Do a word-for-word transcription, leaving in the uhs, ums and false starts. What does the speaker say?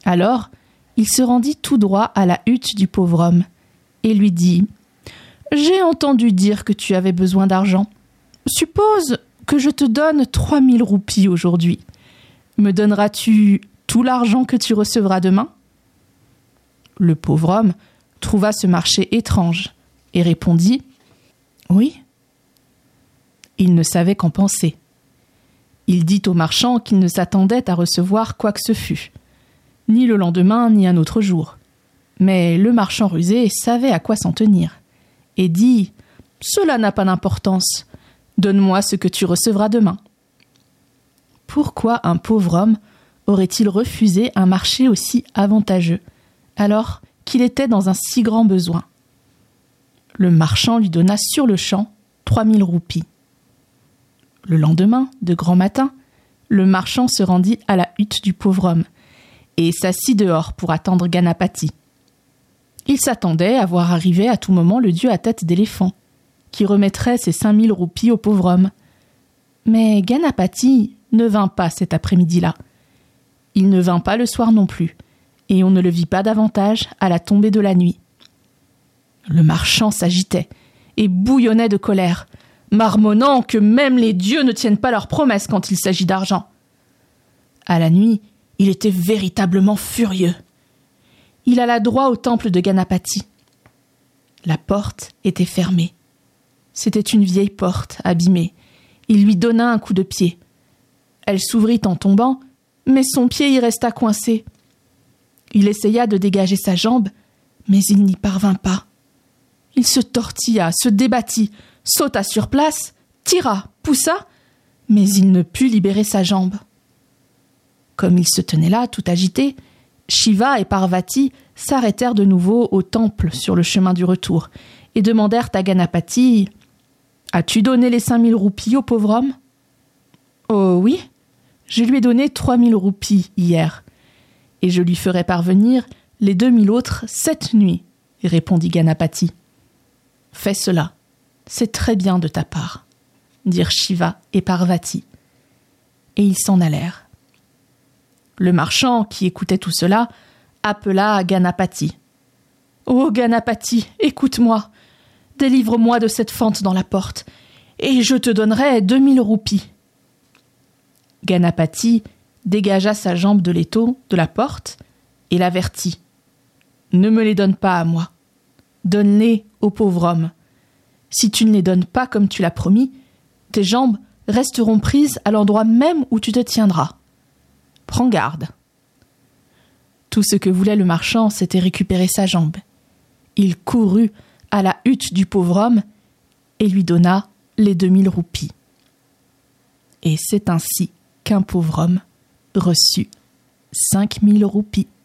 Alors, il se rendit tout droit à la hutte du pauvre homme et lui dit « J'ai entendu dire que tu avais besoin d'argent. Suppose que je te donne trois mille roupies aujourd'hui. Me donneras-tu tout l'argent que tu recevras demain ?» Le pauvre homme trouva ce marché étrange et répondit « Oui ». Il ne savait qu'en penser. Il dit au marchand qu'il ne s'attendait à recevoir quoi que ce fût, ni le lendemain ni un autre jour. Mais le marchand rusé savait à quoi s'en tenir et dit « Cela n'a pas d'importance. Donne-moi ce que tu recevras demain. » Pourquoi un pauvre homme aurait-il refusé un marché aussi avantageux, alors qu'il était dans un si grand besoin? Le marchand lui donna sur le champ trois mille roupies. Le lendemain, de grand matin, le marchand se rendit à la hutte du pauvre homme et s'assit dehors pour attendre Ganapati. Il s'attendait à voir arriver à tout moment le dieu à tête d'éléphant, qui remettrait ses cinq mille roupies au pauvre homme. Mais Ganapati ne vint pas cet après-midi-là. Il ne vint pas le soir non plus, et on ne le vit pas davantage à la tombée de la nuit. Le marchand s'agitait et bouillonnait de colère, marmonnant que même les dieux ne tiennent pas leurs promesses quand il s'agit d'argent. À la nuit, il était véritablement furieux. Il alla droit au temple de Ganapati. La porte était fermée. C'était une vieille porte abîmée. Il lui donna un coup de pied. Elle s'ouvrit en tombant, mais son pied y resta coincé. Il essaya de dégager sa jambe, mais il n'y parvint pas. Il se tortilla, se débattit, sauta sur place, tira, poussa, mais il ne put libérer sa jambe. Comme il se tenait là, tout agité, Shiva et Parvati s'arrêtèrent de nouveau au temple sur le chemin du retour et demandèrent à Ganapati « As-tu donné les cinq mille roupies au pauvre homme ?»« Oh oui, je lui ai donné trois mille roupies hier, et je lui ferai parvenir les deux mille autres cette nuit, » répondit Ganapati. « Fais cela, c'est très bien de ta part, » dirent Shiva et Parvati. Et ils s'en allèrent. Le marchand, qui écoutait tout cela, appela Ganapati. « Oh Ganapati, écoute-moi, délivre-moi de cette fente dans la porte, et je te donnerai deux mille roupies. » Ganapati dégagea sa jambe de l'étau de la porte et l'avertit. « Ne me les donne pas à moi. Donne-les au pauvre homme. Si tu ne les donnes pas comme tu l'as promis, tes jambes resteront prises à l'endroit même où tu te tiendras. Prends garde. » Tout ce que voulait le marchand, c'était récupérer sa jambe. Il courut à la hutte du pauvre homme et lui donna les deux mille roupies. Et c'est ainsi qu'un pauvre homme reçut cinq mille roupies.